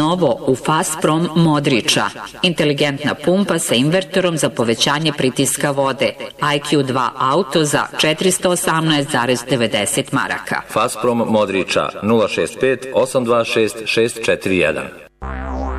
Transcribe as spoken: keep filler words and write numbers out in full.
novo u Fasprom Modriča. Inteligentna pumpa sa invertorom za povećanje pritiska vode. I Q dva auto za četiristo osamnaest zarez devedeset maraka. Fasprom Modriča nula šest pet osam dva šest šest četiri jedan.